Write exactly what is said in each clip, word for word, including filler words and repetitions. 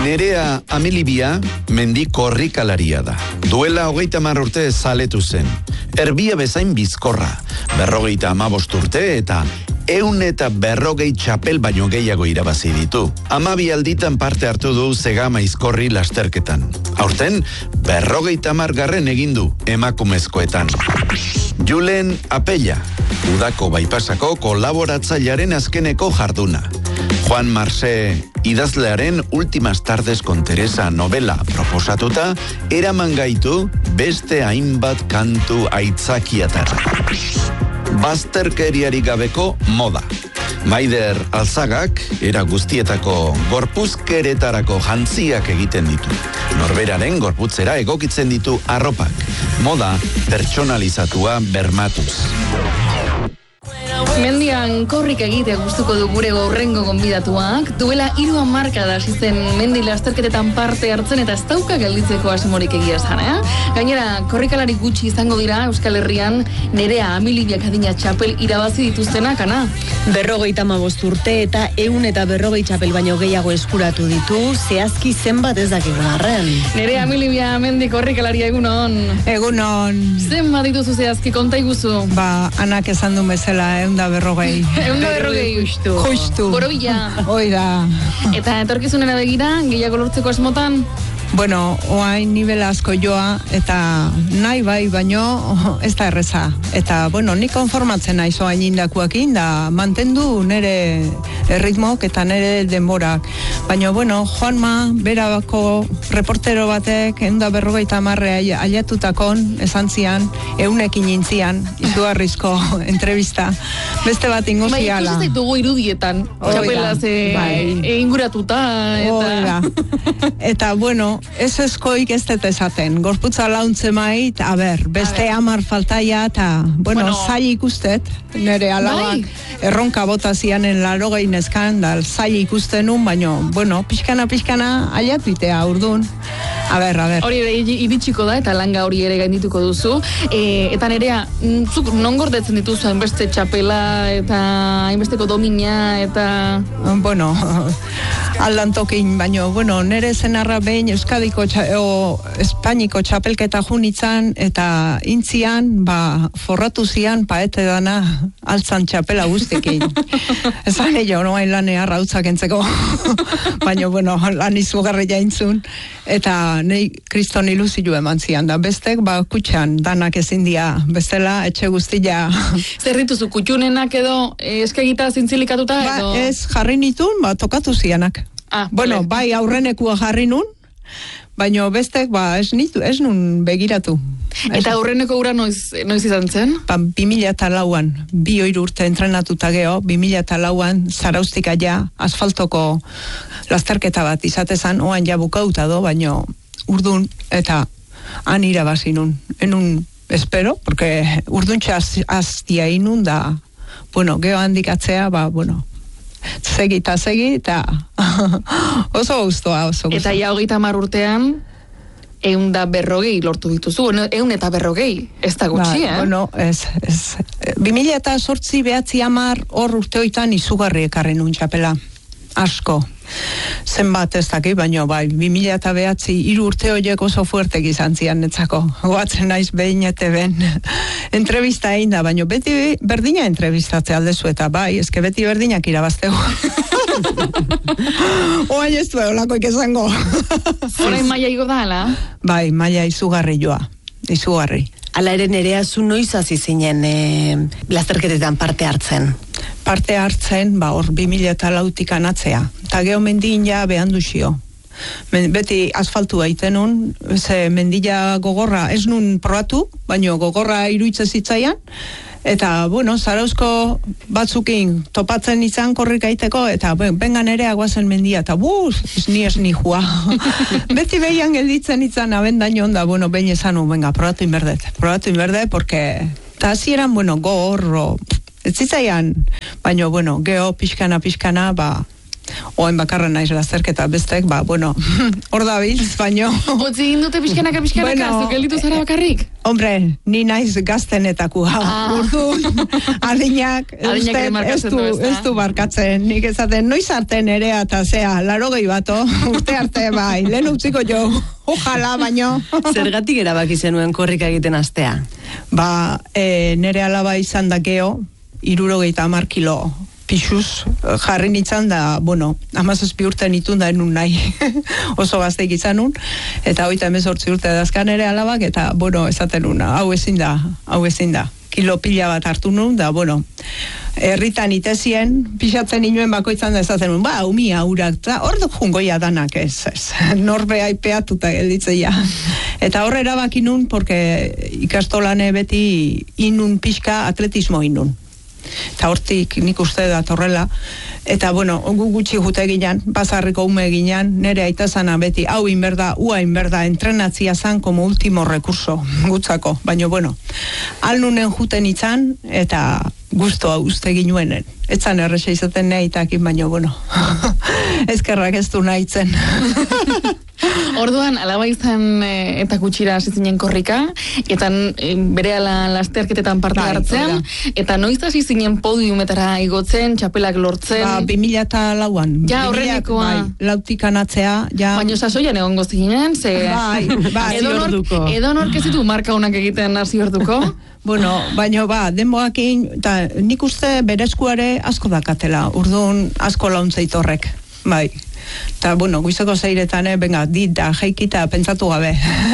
Nerea Amilibia mendi korrikalaria da. Duela hogeita hamar urte zaletu zen. Erbia bezain bizkorra. Berrogeita hamabost urte eta eun eta berrogei txapel baino gehiago irabazi ditu. Hamabi alditan parte hartu du Zegama Izkorri lasterketan. Aurten, berrogeita hamar garren egin du emakumezkoetan. Julen Apella, udako baipasako kolaboratzailearen azkeneko jarduna. Juan Marse idazlearen Últimas tardes con Teresa novela proposatuta, eraman gaitu beste hainbat kantu aitzakiatara. Bazterkeriari gabeko moda. Maider Alzagak era guztietako gorpuzkeretarako jantziak egiten ditu. Norberaren gorputzera egokitzen ditu arropak. Moda pertsonalizatua bermatuz. Mendian korrik egite gustuko du gure gaurrengo gonbidatuak. Duela hiru hamarkada hasi zen mendi lasterketetan parte hartzen eta ez dauka gelditzeko asmorik egia esan, eh? Gainera, korrikalari gutxi izango dira Euskal Herrian Nerea Amilibiak adina txapel irabazi dituztenak, ana? Berrogeita hamabost urte eta ehun eta berrogei txapel baino gehiago eskuratu ditu, zehazki zenbat ez dakigun arren. Nerea Amilibia mendi korrikalaria egunon. Egunon. Zenbat dituzu zehazki, konta iguzu? Ba, anak esan du bezala, eunda berrogei. Eunda berrogei. Justu. Justu. Borobila. Hoi da. Eta etorkizunera begira, gehiago lortzeko asmotan? Bueno, oain nivel asko joa, eta nahi bai, baino ez da erreza. Eta, bueno, nik konformatzen naiz oain indakuakin, da mantendu nire erritmok eta nire denborak. Baina, bueno, Juanma, berabako reportero batek, eunda berrogeita marre aiatutakon, esan zian, eunekin intzian, izugarrizko entrevista. Beste bat ingo bai, ziala. Bai, ikusi zaitugu irudietan, txapelaz e, inguratuta. Eta... eta, bueno, ez eskoik ez dut esaten. Gorputza launtzen mait, a ber, beste amar faltaia, eta, bueno, bueno zai ikustet, nire alabak, bai. Erronka bota zianen larogei neskan, da, zai ikusten nun, baino, bueno, pixkana, pixkana, aiatuitea, urdun. A ber, a ber. Hori ere iritsiko da, eta langa hori ere gaindituko duzu. E, eta nerea, zuk non gordetzen dituzu hainbeste txapela, eta hainbesteko domina, eta... Bueno, aldantokin, baino, bueno, nire zenarra behin Euskadiko txa, o, Espainiko txapelketa junitzan, eta intzian, ba, forratu zian, paete dana, altzan txapela guztekin. Esan ello, noain lanea rautzak entzeko. Baina, bueno, lan izugarri jaintzun. Eta nei kriston iluzio eman zian da. Bestek, ba, kutxan, danak ezin dia. Bestela, etxe guztia. Zer dituzu, kutxunenak edo eskegita zintzilikatuta edo? Ba, ez jarri nitun, ba, tokatu zianak. Ah, bueno, vale. Bai aurrenekua jarri nun, baina bestek, ba, ez, nitu, ez nun begiratu. Eta aurreneko ura noiz, noiz izan zen? Ba, bi mila eta lauan, bi oiru urte entrenatuta geho, bi mila eta lauan zaraustik aia asfaltoko lasterketa bat izatezan, oan ja bukauta do, baina urdun eta han irabazi nun. Enun espero, porque urduntxe aztia inun da, bueno, geho handikatzea, ba, bueno, segi eta segi, eta oso guztua, oso guztua. Eta ja hogeita hamar urtean, eun da berrogei lortu dituzu, eun eta berrogei, ez da gutxi, ba, eh? Bueno, ez, ez. Bi mila eta sortzi behatzi hamar hor urteoitan izugarri ekarri nun txapela. Asko. Zenbat ez daki, baina bai, bi mila eta behatzi hiru urte horiek oso fuertek izan zian netzako. Goatzen naiz behin ete ben. Entrevista egin da, baina beti berdina entrevistatze aldezu eta bai, eske beti berdinak irabaztegu. Oain ez du eolako ikesango. Horain maia igo da, ala? Bai, maia izugarri joa. Izugarri. Ala ere nerea zu noiz hasi zinen e, lasterketetan parte hartzen? Parte hartzen, ba hor bi mila eta lautik anatzea. Eta geho mendin ja behan duzio. Beti asfaltu aitenun, ze mendila gogorra ez nun probatu, baino gogorra iruitze zitzaian. Eta, bueno, zarauzko batzukin topatzen izan korrikaiteko, eta bengan ere aguazen mendia, eta buz, ez ni ez ni jua. Beti behian gelditzen izan abendaino onda, bueno, behin ezanu, venga, probatu inberdet. Probatu inberdet, porque, eta hasieran, bueno, gorro, ez zitzaian, baina, bueno, geho, pixkana, pixkana, ba, oain bakarra naiz lasterketa bestek, ba, bueno, hor da biltz, baino. Utzi indute pixkanaka pixkanaka, bueno, zuk gelditu zara bakarrik? Hombre, ni naiz gaztenetakoa. Ah. Urdu, adinak, uste, ez du, ez du barkatzen. Nik ezaten, noiz arte nerea eta zea, laro gehi bato, urte arte bai, lehen utziko jo, ojala, baino. Zergatik erabaki zenuen korrika egiten astea? Ba, e, nere alaba izan da geho, irurogeita hamar kilo pixuz jarri nintzen da, bueno, hamazazpi urte nitun da enun nahi, oso gazteik izanun, eta hogeita hemezortzi urte dazkan ere alabak, eta, bueno, esaten una, hau ezin da, hau ezin da, kilo pila bat hartu nun, da, bueno, herritan itezien, pixatzen inuen bakoitzan da esaten nun, ba, umia urak, da, hor du jungoia danak, ez, ez, norbe aipeatuta gelditzeia. Eta horre erabaki nun, porque ikastolane beti inun pixka atletismo inun. Eta hortik nik uste da torrela, eta bueno, ongu gutxi jute ginean, bazarriko ume ginean, nire aitazana beti, hau inberda, ua inberda, entrenatzia zan como último recurso gutzako, baina bueno, alnunen juten itzan, eta gustoa uste ginuenen. Etzan erresa izaten nahitakin, baina bueno, ezkerrak ez du nahitzen. Orduan, alaba izan e, eta gutxira hasi korrika, eta e, berehala lasterketetan parte bai, hartzen, eta noiz hasi zinen podiumetara igotzen, txapelak lortzen. Ba, bi mila eta lauan. Ja, horrenikoa. Bai, lautik anatzea, ja. Baina sasoian egongo zinen, ze... Bai, bai, edonor, edonor kezitu marka unak egiten hasi orduko? Bueno, baina ba, denboakin, eta nik uste berezkuare asko dakatela, urduan asko launtzeit horrek, bai. Eta, bueno, guizeko zeiretan, eh, venga, dit da, jaikita, pentsatu gabe.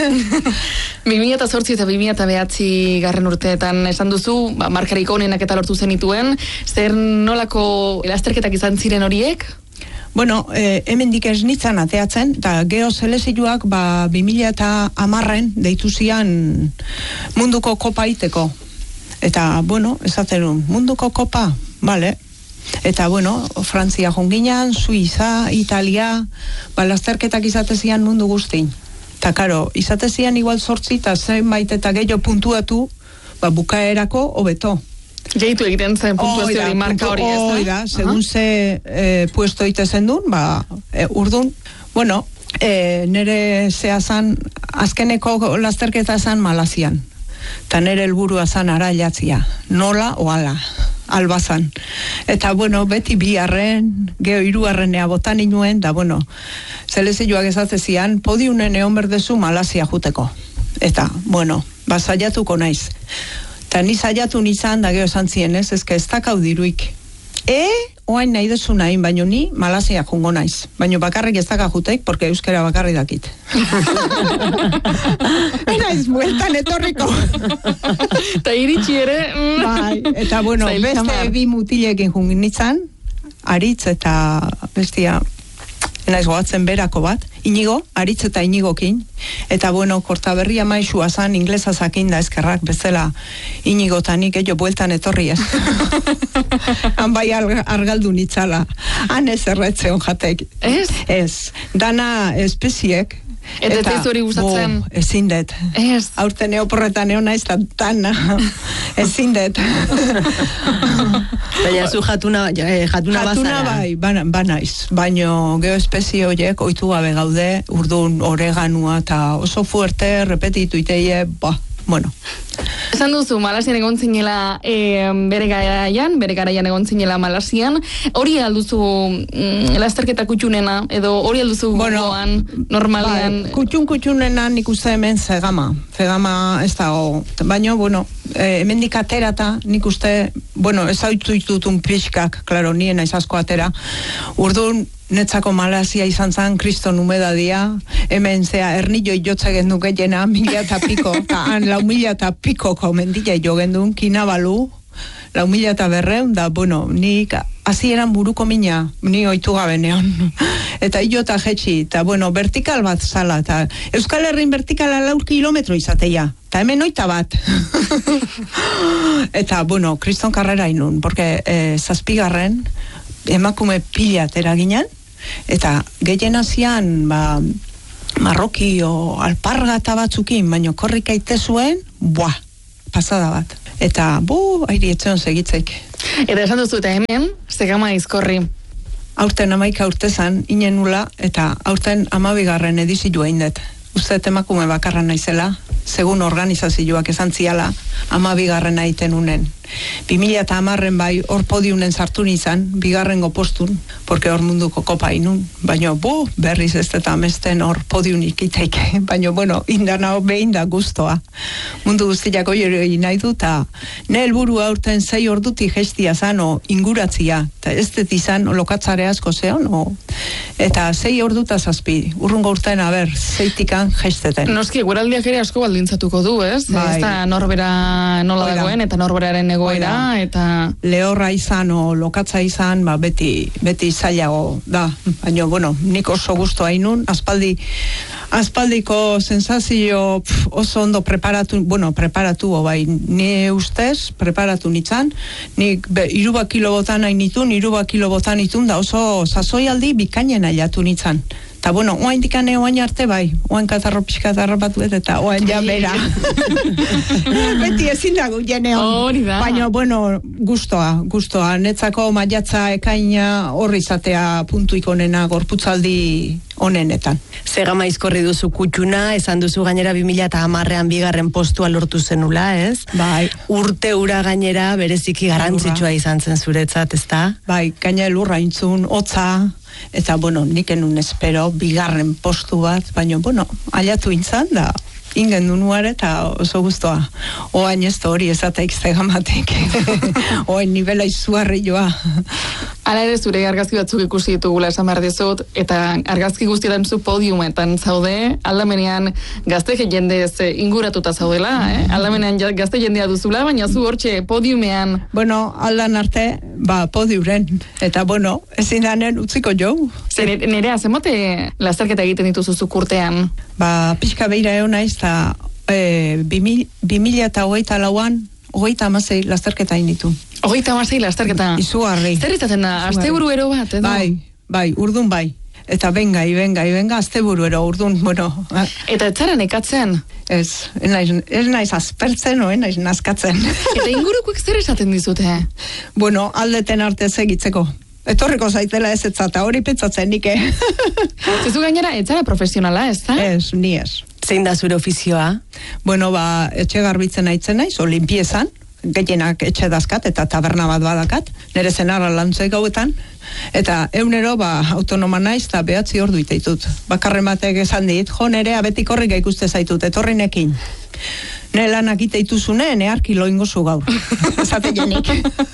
bi mila eta zortzi eta bi mila eta behatzi garren urteetan esan duzu, ba, markarik onenak eta lortu zenituen, zer nolako lasterketak izan ziren horiek? Bueno, eh, hemen dik ez nitzan ateatzen, eta geho zeleziluak, ba, bi mila eta hamarren deitu zian munduko kopa iteko. Eta, bueno, esaten munduko kopa, bale, eta, bueno, Frantzia jonginan, Suiza, Italia, ba, lasterketak izatezian mundu guztin. Eta, karo, izatezian igual sortzi, eta zenbait eta gehiago puntuatu, ba, bukaerako hobeto. Gehitu egiten zen puntuazio hori, marka hori ez da? Oida, segun ze eh, puesto itezen duen, ba, eh, urdun, bueno, eh, nere zehazan, azkeneko lasterketa zan Malazian. Eta nere helburua zan arailatzia, nola o ala. Albazan. Eta, bueno, beti biharren, geho hirugarrenea botan inuen, da, bueno, zelezioak ezatezian, podiunen egon berdezu Malazia juteko. Eta, bueno, ba, saiatuko naiz. Eta ni saiatu nizan, da geho esan zien, ez, ezke ez dakau diruik. E, oain nahi dezu nahi, baino ni Malazia jungo naiz. Baino bakarrik ez daka juteik, porque euskera bakarrik dakit. Naiz, bueltan etorriko. Eta iritsi ere... Bai, eta bueno, beste bi mutilekin jungin nintzen, Aritz eta bestia, naiz goatzen berako bat, Inigo, Aritz eta Inigokin, eta bueno, Kortaberria maixua zan, inglesa zakin da eskerrak, bezala Inigo eta nik ello bueltan etorri ez. Han bai argaldu nitzala, han ez erretzeon jatek. Ez? Ez, dana espeziek, Eta ez zaizu hori gustatzen? Bo, ezin det. Ez. Aurten eoporretan egon naiz, tana, ezin det. Baina zu jatuna, eh, jatuna bazara. Jatuna bai, ba, ba naiz. Baina geo espezie horiek oitu gabe gaude, urdun oreganua eta oso fuerte, repetitu iteie, ba, bueno. Esan duzu, Malasian egon zinela e, bere garaian, bere garaian egon zinela Malasian, hori alduzu mm, lasterketa kutxunena, edo hori alduzu bueno, gogoan, normalian? Bai, kutxun kutxunena nik uste hemen zegama, zegama ez dago, baina, bueno, e, hemen dik aterata, nik uste, bueno, ez hau ditutun pixkak, klaro, nien aiz asko atera, urdun, netzako Malasia izan zan, kriston umedadia, hemen zea, ernillo jotza gendu gehiena, mila eta piko, eta han lau mila eta pikoko mendila jo gendun, kinabalu, lau mila eta berreun, da, bueno, nik hasieran buruko mina, ni oitu gabe neon, eta hilo eta jetxi, eta, bueno, vertikal bat zala, eta Euskal Herrin vertikala laur kilometro izateia, eta hemen oita bat. Eta, bueno, kriston karrera inun, porque eh, zazpigarren, emakume pila atera ginen, eta gehien hasian, ba, marroki o alpargata batzukin, baino korrika ite zuen, buah, pasada bat. Eta, bu, airi etxeon segitzek. Eta esan duzu, eta hemen, zegama izkorri. aurten amaika urtezan, inen nula, eta aurten amabigarren edizioa indet. Uste emakume bakarra naizela, segun organizazioak esan ziala, amabigarren aiten unen. bi mila eta hamarren bai, hor podiunen sartu nizan, bigarrengo postun, porque hor munduko kopa inun, baina bu, berriz ez eta amesten hor podiunik iteike, baina bueno, indana behin da guztoa. Mundu guztiak oieri nahi du, eta ne helburua aurten zei orduti gestia zan, o inguratzia, eta ez dut izan, lokatzare asko zeon, o, eta zei orduta zazpi, urrungo urten, aber, zeitikan gesteten. Noski, guraldiak ere asko baldintzatuko du, ez? Bai. Ez da norbera nola Oida. Dagoen, eta norberaren egoera, eta... Lehorra izan o lokatza izan, ba, beti, beti zailago da. Baina, bueno, nik oso gustu hainun, aspaldi, aspaldiko sensazio pf, oso ondo preparatu, bueno, preparatu, o, bai, ni ustez, preparatu nitzan, nik be, iruba kilo botan hain nitun, iruba kilo botan nitun, da oso sasoialdi bikainen ailatu nitzan. Eta, bueno, oain dikane oain arte bai, oain katarro pixka tarrapatu eta oain ja bera. Beti ezin dago jeneon. Baina, bueno, gustoa, gustoa. Netzako maiatza ekaina horri izatea puntu ikonena gorputzaldi onenetan. Zegama izkorri duzu kutxuna, esan duzu gainera bi mila eta hamarrean bigarren postua lortu zenula, ez? Bai. Urte ura gainera bereziki garrantzitsua izan zen zuretzat, ezta? Bai, gaina lurra intzun, hotza, eta, bueno, nik enun espero bigarren postu bat, baina, bueno, aliatu intzan, da, ingen dunuare, eta oso guztua. Oain ez da hori ezateik zegamatik. Oain nivela izuarri joa. Hala ere zure argazki batzuk ikusi ditugula esan behar dizut, eta argazki guztietan zu podiumetan zaude, aldamenean gazte jendez inguratuta zaudela, eh? Aldamenean gazte jendea duzula, baina zu hortxe podiumean. Bueno, aldan arte, ba, podiuren, eta bueno, ezin danen utziko jo. Nerea, zemote lasterketa egiten dituzu zukurtean? Ba, pixka beira egon naiz, eta e, bi mila eta hogeita lauan, hogeita amasei lasterketa initu. Hogeita amasei lasterketa? Izugarri. Zer izaten da, asteburu ero bat, edo? Bai, bai, urdun bai. Eta benga, ibenga, ibenga, asteburu ero, urdun, bueno. Eta ez zara nekatzen? Ez, ez naiz, ez naiz aspertzen, oen naiz nazkatzen. Eta ingurukoek zer esaten dizute? Bueno, aldeten arte segitzeko. Etorriko zaitela ez etzata, hori pentsatzen nike. Zezu gainera, ez zara profesionala, ez da? Ez, ni ez. Zein da zure ofizioa? Bueno, ba, etxe garbitzen aitzen naiz, o limpiezan, gehienak etxe dazkat, eta taberna bat badakat, nire zenarra lantzei gauetan, eta eunero, ba, autonoma naiz, eta behatzi ordu iteitut. Bakarren batek esan dit, jo, nire abetik horrik ikuste zaitut, etorrinekin. Ne lanak iteituzune, neharki loingozu gaur. Zate jenik.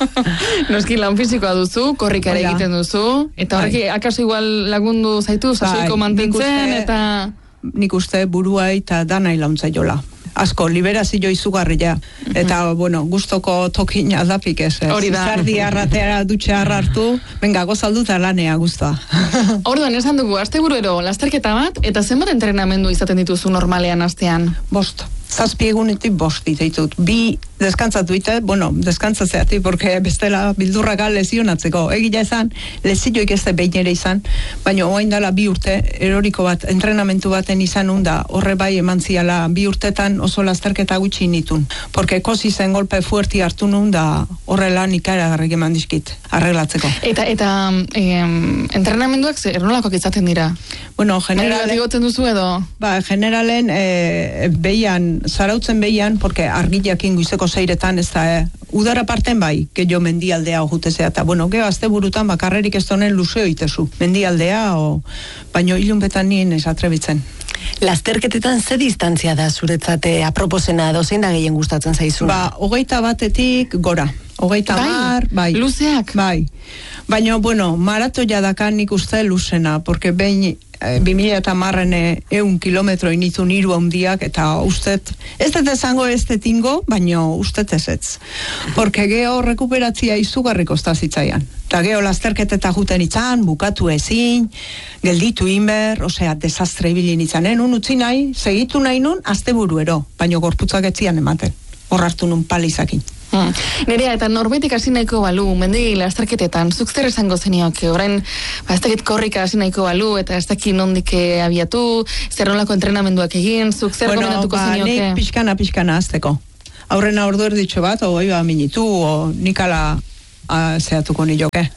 Noski lan fizikoa duzu, korrikare Oida. egiten duzu, eta horrek Bai. akaso igual lagundu zaitu, sasoiko Bai, mantentzen, nik uste- eta... Nik uste burua eta danai launtza jola. Asko, liberazio izugarria. Eta, bueno, gustoko tokin aldapik ez. ez. Hori da. Izardi arratea dutxe hartu, venga, gozalduta lanea guztua. Orduan, esan dugu, asteburuero lasterketa bat, eta zenbat entrenamendu izaten dituzu normalean astean? Bost. Zazpi egunetik bost ditut. Bi deskantzatu ite, bueno, deskantzatzeatik, porque bestela bildurraka lezionatzeko. Egia esan, lezioik ez da behin ere izan, baina oain dala bi urte, eroriko bat, entrenamentu baten izan unda, horre bai eman ziala bi urtetan oso lasterketa gutxi nitun. Porque kosi zen golpe fuerti hartu nun da horrela nikara garrik eman dizkit, arreglatzeko. Eta, eta em, entrenamenduak zer nolakoak izaten dira? Bueno, Generalen... generalen... Igotzen duzu edo? Ba, generalen, e, behian, zarautzen behian, porque argilakin guizeko zeiretan, ez da, eh, udara parten bai, gehiago mendialdea ojutezea, eta, bueno, geho, azte burutan, bakarrerik ez donen luzeo itezu. Mendialdea, o, baino ilunbetan nien ez atrebitzen. Lasterketetan ze distantzia da zuretzate aproposena edo zein da gehien gustatzen zaizuna? Ba, hogeita batetik gora. Hogeita Bai, mar, bai. luzeak? Bai. Baina, bueno, maratoia dakan nik uste luzena, porque behin e, bi mila eta marren eun kilometro initu niru handiak, eta ustet, ez dut esango ez detingo, baina ustet ez ez. Porque geho rekuperatzia izugarriko zitzaian. Eta geho lasterketeta juten itzan, bukatu ezin, gelditu inber, osea, desastre ibilin itzanen, un utzi nahi, segitu nahi nun, asteburuero, baina gorputzak etzian ematen. Hor hartu nun palizakin. Hmm. Nerea, eta norbaitik hasi nahiko balu, mendegi lasterketetan, zuk zer esango zenioke, orain, ba, ez dakit korrika hasi nahiko balu, eta ez dakit nondik abiatu, zer nolako entrenamenduak egin, zuk zer bueno, gomendatuko ba, zenioke? nik pixkana, pixkana azteko. Aurrena ordu erditxo bat, o bai ba minitu, o nikala a, zehatuko nioke.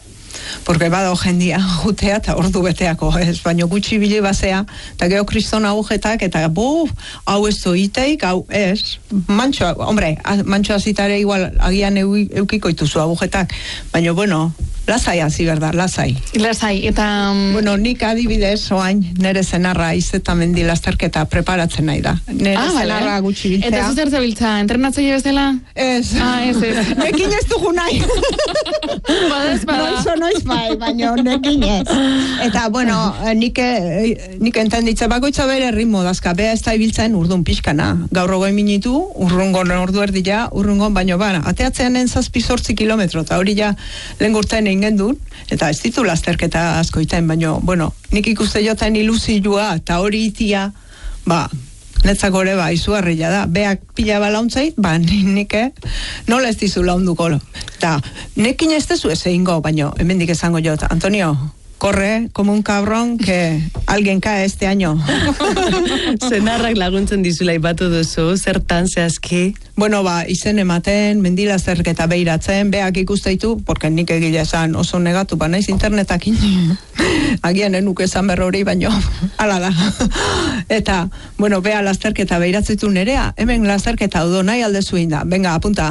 porque bado jendia jutea eta ordu beteako, ez, baino gutxi bile basea, eta geho kriston agujetak, eta bo, hau ez zoiteik, hau ez, mantxoa, hombre, mantxoa zitare igual agian eu, eukiko ituzu agujetak, baino, bueno, lasai hasi berda, lasai. Lasai, eta... Um... Bueno, nik adibidez, oain, nere zenarra izeta mendi lasterketa preparatzen nahi da. Nere ah, zenarra vale. gutxi biltzea. Eta zuzer zabiltza, entrenatzaile bezala? Ez. Ah, ez, ez. Nekin ez dugu nahi. Bada ez, bada. Noizo noiz bai, baina nekin ez. Eta, bueno, nik, nik entenditze bakoitza bere ritmo dazka, bea ez da ibiltzen urdun pixkana. Gaur hogei minitu, urrungon ordu erdia, urrungon, baino, bana, ateatzean entzazpi zortzi kilometro, eta hori ja lehen gurten egin duen, eta ez ditu lasterketa asko iten, baina, bueno, nik ikuste joten ilusioa, eta hori itia, ba, netzak gore, ba, izugarria da, beak pila balauntzait, ba, nik, eh, nola ez dizu launduko, eta, nekin ez dezu ez egingo, baina, hemendik esango jot, Antonio, corre como un cabrón que alguien cae este año. Zenarrak laguntzen dizula ipatu duzu, zertan zehazki? Bueno, ba, izen ematen, mendila zerketa behiratzen, beak ikusteitu, porque nik egile esan oso negatu, ba, naiz internetakin. Agian enuk esan berrori, baino, ala da. Eta, bueno, bea lasterketa behiratzitu nerea, hemen lasterketa udo nahi aldezu inda. Venga, apunta.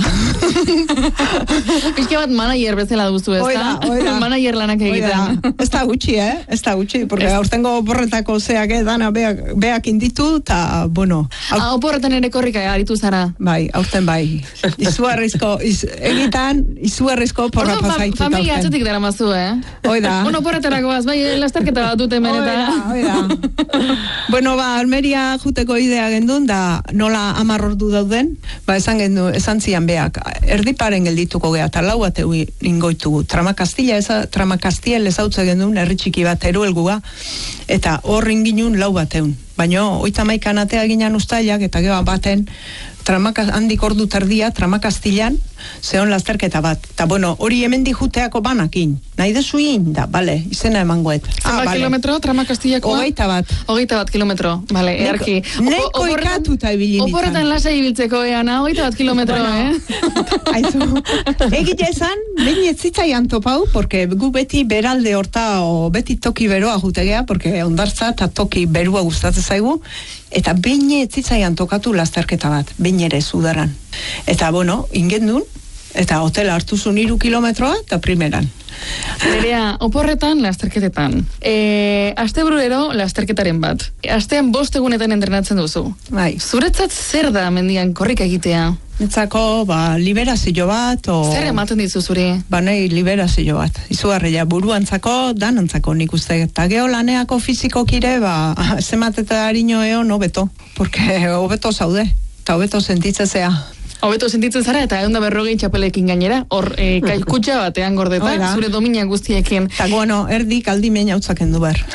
Pizke bat manager bezala duzu, ez da? Oida, oida. Manager lanak egiten. Ez da gutxi, eh? Ez da gutxi, porque aurtengo oporretako zeak, eh, dana beak, beak inditu, eta, bueno. Aur... Ah, oporretan ere korrika aritu zara. Bai, aurten bai. Izugarrizko, iz, egitan, izugarrizko porra pasaitu. Orduan, familia atzetik dara mazu, eh? Oida. Ono porretarako az, bai, lasterketa bat dute meneta. Oida, oida. Bueno, ba, Almeria juteko idea gendun, da nola hamar ordu dauden, ba, esan gendu, esan zian beak, erdiparen geldituko geha, eta lau bat ingoitugu. Tramakastilla, eza, Tramacastiel ezautze gendun, herri txiki bat eruelguga, eta horrin ginun lau bateun. Baina, oita maikan atea ginean ustailak, eta geha baten, tramaka, handik ordu terdia, Tramakastillan, zehon lasterketa bat. Eta, bueno, hori hemendi juteako banakin. Nahi dezu in, da, bale, izena emangoet. Zenbat ah, vale. Kilometro, Tramakastillakoa? Hogeita bat. Hogeita bat kilometro, bale, earki. Neko ikatuta ibili nintzen. Oporretan lasai ibiltzeko, eana, hogeita bat kilometro, eh? Aizu, egite esan, behin ez zitzaian topau, porque gu beti beralde horta, o beti toki beroa jutegea, porque ondartza eta toki berua gustatzen zaigu, eta behin ez zitzaian tokatu lasterketa bat, behin ere zudaran. Eta, bueno, ingendun, eta hotela hartuzun iru kilometroa, eta primeran. Nerea, oporretan, lasterketetan. E, astebururo lasterketaren bat. Astean bost egunetan entrenatzen duzu. Bai. Zuretzat zer da mendian korrika egitea? Netzako, ba, liberazio bat, o... Zer ematen dizu zuri? Ba, nahi liberazio bat. Izugarria, buruantzako, danantzako nik uste. Eta geho laneako fizikokire, ba, zemateta harino eo, no beto. Porque hobeto zaude, eta hobeto sentitzezea. Hobeto sentitzen zara, eta egun da berrogei txapelekin gainera, hor e, kaikutxa batean gordeta, Oida. Zure domina guztiekin. Eta, bueno, erdik aldimen hautzaken du behar.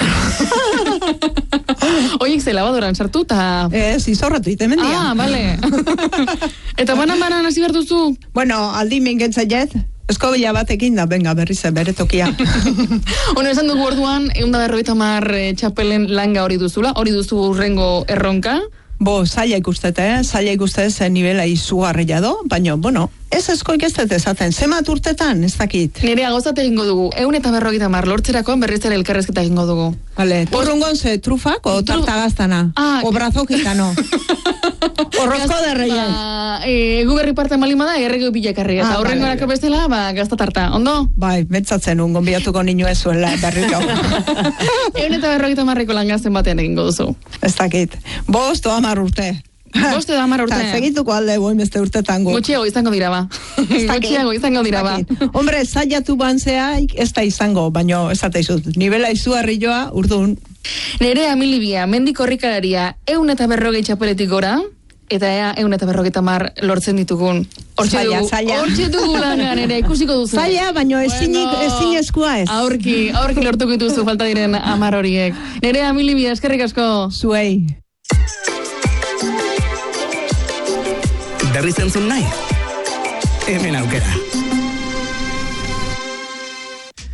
Oiek ze labadoran sartu, eta... Ez, izorratu ite mendia. Ah, bale. Eta banan-banan hasi behar duzu? Bueno, aldimen gentzaiet, eskobila batekin da, venga, berriz bere tokia. Ono, esan dugu orduan, egun da berrogeita hamar e, txapelen langa hori duzula, hori duzu urrengo erronka. Bo, zaila ikustete, eh? Zaila ikustete zen nivela izugarria do, baina, bueno, ez eskoik ez dut esaten, zemat urtetan, ez dakit. Nerea, gozat egingo dugu, egun eta berrogeita hamar lortzerakoan berriz ere elkarrezketa egingo dugu. Vale, urrungon ze trufak, o tarta gaztana, ah, o brazokitano. O rosco de reyes. Ba, e, gu berri parte malima da, errego pilakarri, eta ah, horrengo vale, vale. Bestela, ba, gazta tarta, ondo? Bai, betzatzen un, gonbiatuko ninu ez zuela, berriko. Egun eta berrogeita hamarreko langazen batean egingo duzu. Ez dakit, bost o hamar urte. Bost edo hamar urte. Ta, segituko alde boin beste urtetango. Gutxiago izango dira ba. Gutxiago izango dira ba. Hombre, zaiatu bantzea ez da izango, baino esateizut, nivela izugarri joa, urdun. Nerea Milibia, mendik horrikalaria, egun eta berrogei txapeletik gora, eta ea egun eta berrogeita hamar lortzen ditugun. Hortxe dugu, hortxe dugu langan ere, ikusiko duzu. Zaila, baino ezinik, bueno, ezin eskua ez. Aurki, aurki lortuko dituzu falta diren hamar horiek. Nerea Milibia, eskerrik asko. Zuei. Berriz entzun nahi? Hemen aukera.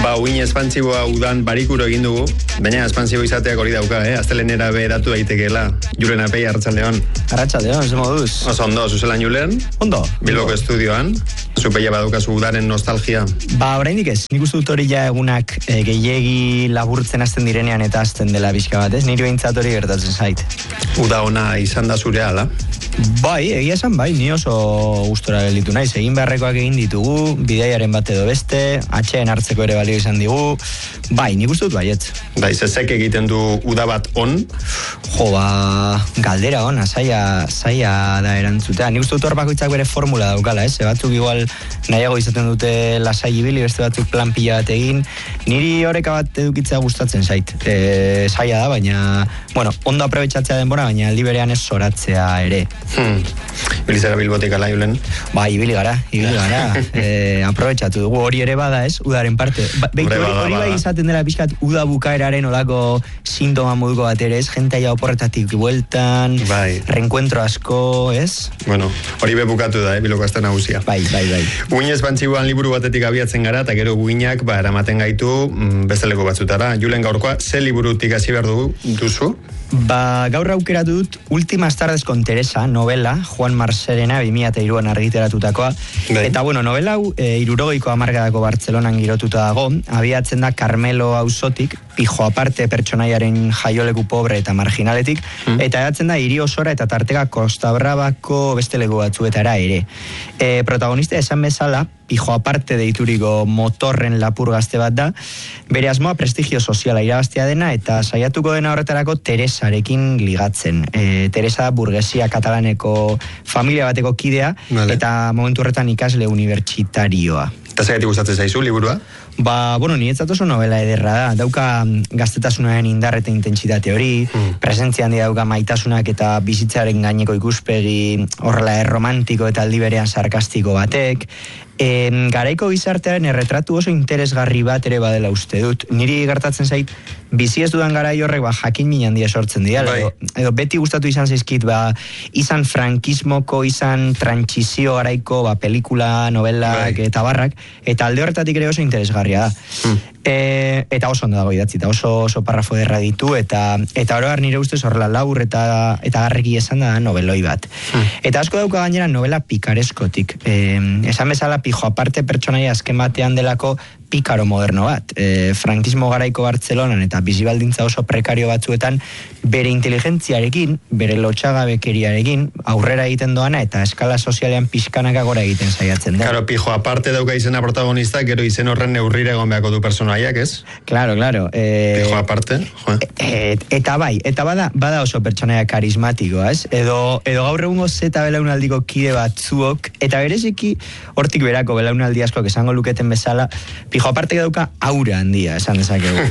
Ba, uin espantziboa udan barikuro egin dugu, baina espantzibo izateak hori dauka, eh? Aztelenera beheratu daitekeela. Julen Apei, Arratsaldeon. Arratsaldeon, ze moduz? Oso ondo, zuzelan Julen? Ondo. Bilboko estudioan. Zupeia badukazu udaren nostalgia. Ba, oraindik ez. Nik uste dut hori ja egunak e, gehiegi laburtzen hasten direnean eta hasten dela bizka bat, ez? Niri behintzat hori gertatzen zait. Uda ona izan da zure ala? Bai, egia esan bai, ni oso gustora gelditu naiz. Egin beharrekoak egin ditugu, bidaiaren bat edo beste, atxeen hartzeko ere balio izan digu. Bai, nik uste dut baiet. Da, izezek egiten du uda bat on? Jo, ba, galdera ona, zaila, zaila da erantzutea. Nik uste dut hor bakoitzak bere formula daukala, ez? Batzuk igual nahiago izaten dute lasai ibili, beste batzuk plan pila bat egin. Niri horeka bat edukitzea gustatzen zait. E, zaila da, baina, bueno, ondo aprobetxatzea denbora, baina aldi berean ez zoratzea ere. Hmm. Bilizera Bilbotik ala, Julen? Ba, ibili gara, ibili gara. e, aprobetxatu dugu, hori ere bada, ez? Udaren parte. Ba, Beik, hori, hori bai izaten dela pixkat uda bukaeraren olako sintoma moduko bat ere, ez? Jentea oporretatik bueltan, bai. Reenkuentro asko, ez? Bueno, hori be bukatu da, eh? Bilboko azte nagusia. Bai, bai, bai. Uin espantziboan liburu batetik abiatzen gara, eta gero uinak, ba, eramaten gaitu mm, besteleko batzutara. Julen, gaurkoa, ze liburutik hasi behar dugu, duzu? Ba, gaur aukeratu dut Últimas tardes con Teresa, novela, Juan Marserena, bi mila hiruan argitaratutakoa. Bai. Eta, bueno, novela hau, e, irurogeiko hamarkadako Bartzelonan girotuta dago, abiatzen da Carmelo auzotik, pijo aparte pertsonaiaren jaioleku pobre eta marginaletik, mm. eta edatzen da hiri osora eta tarteka Costa Bravako beste leku batzuetara ere. E, protagonista esan bezala, pijo aparte deituriko motorren lapur gazte bat da, bere asmoa prestigio soziala irabaztea dena eta saiatuko dena horretarako Teresarekin ligatzen. E, Teresa burgesia katalaneko familia bateko kidea, vale. Eta momentu horretan ikasle unibertsitarioa. Eta zaiatik gustatzen zaizu, liburua? Ba, bueno, niretzat oso novela ederra da. Dauka gaztetasunaren indar eta intentsitate hori, mm. presentzia handi dauka maitasunak eta bizitzaren gaineko ikuspegi horrela erromantiko eta aldi berean sarkastiko batek. E, garaiko gizartearen erretratu oso interesgarri bat ere badela uste dut. Niri gertatzen zait, bizi ez dudan garai horrek ba, jakin min handia sortzen dira. Edo, edo beti gustatu izan zaizkit, ba, izan frankismoko, izan trantsizio garaiko ba, pelikula, novelak Bai. Eta barrak, eta alde horretatik ere oso interesgarria da. Hmm. E, eta oso ondo dago idatzi, eta oso, oso parrafo derra ditu, eta eta oroar nire ustez horrela laur eta, eta garriki esan da noveloi bat. Hmm. Eta asko dauka gainera novela pikareskotik. E, esan bezala pijo aparte pertsonaia azken batean delako pikaro moderno bat. E, frankismo garaiko Bartzelonan eta bizibaldintza oso prekario batzuetan bere inteligentziarekin, bere lotxagabekeriarekin aurrera egiten doana eta eskala sozialean pixkanaka gora egiten saiatzen da. Claro, pijo aparte dauka izena protagonista, gero izen horren neurrira egon beharko du personaiak, ez? Claro, claro. E, pijo aparte, jo. E, eta bai, eta bada, bada oso pertsonaia karismatikoa, ez? Edo, edo gaur egungo zeta belaunaldiko kide batzuok, eta bereziki hortik berako belaunaldi askoak esango luketen bezala, pijo aparte dauka aura handia, esan dezakegu.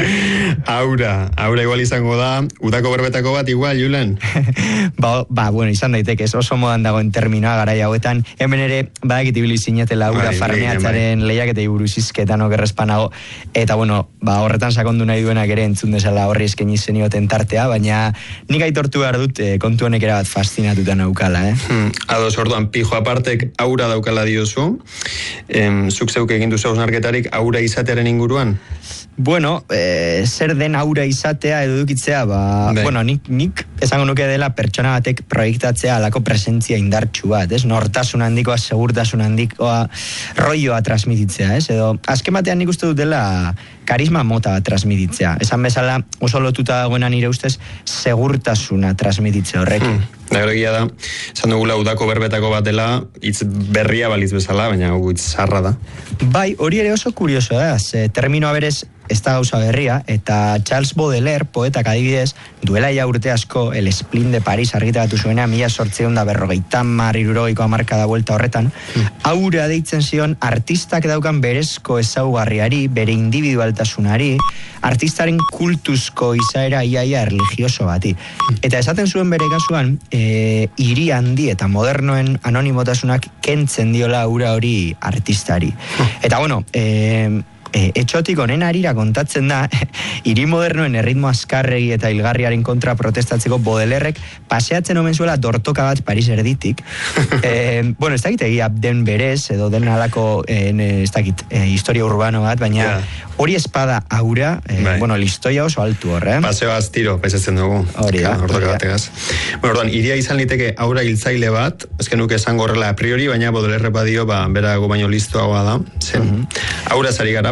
aura, aura igual izango da, udako berbetako bat igual, Julen? ba, ba, bueno, izan daitek, ez oso modan dagoen terminoa garai hauetan, hemen ere badakit ibili zinetela aura bai, farneatzaren lehiak eta iburuz izketan okerrezpanago, eta bueno, ba, horretan sakondu nahi duenak ere entzun desala horri eskaini zenioten tartea, baina nik aitortu behar dut eh, kontu honek era bat fascinatuta naukala, eh? Hmm, ados, orduan, pijo apartek aura daukala diozu, em, zuk zeuk egin duzu hausnarketarik aura izatearen inguruan? Bueno, eh, zer den aura izatea edo edukitzea, ba, Be. bueno, nik, nik esango nuke dela pertsona batek proiektatzea alako presentzia indartsu bat, ez? Nortasun handikoa, segurtasun handikoa, rolloa transmititzea, ez? Edo, azken batean nik uste dut dela karisma mota bat transmititzea. Esan bezala oso lotuta dagoena nire ustez segurtasuna transmititze horrekin. Hmm. Nagoegia da, esan dugula udako berbetako bat dela, hitz berria baliz bezala, baina hitz zarra da. Bai, hori ere oso kurioso da, ze terminoa berez ez da gauza berria, eta Charles Baudelaire, poetak adibidez, duela ja urte asko, El Spleen de Paris argitaratu zuena, mila sortzeun da berrogeita mar, irurogeiko hamarka da vuelta horretan, hmm. aura deitzen zion artistak daukan berezko ezaugarriari, bere individualtasunari, artistaren kultuzko izaera iaia erligioso bati. Eta esaten zuen bere kasuan, e, hiri handi eta modernoen anonimotasunak kentzen diola aura hori artistari. Eta bueno, e, e, etxotik honen arira kontatzen da, hiri modernoen erritmo askarregi eta hilgarriaren kontra protestatzeko Baudelaireek paseatzen omen zuela dortoka bat Paris erditik. e, bueno, ez dakit egia den berez, edo den alako, e, ez dakit, e, historia urbano bat, baina yeah. hori espada aura, e, bai. bueno, listoia oso altu horre. Eh? Paseo aztiro, pesatzen dugu. Hori da. Dortoka bategaz. Bueno, orduan, iria izan liteke aura hiltzaile bat, ezken nuke esango horrela a priori, baina Baudelaire badio, ba, berago baino listoagoa da, zen. Uh-huh. Aura zari gara,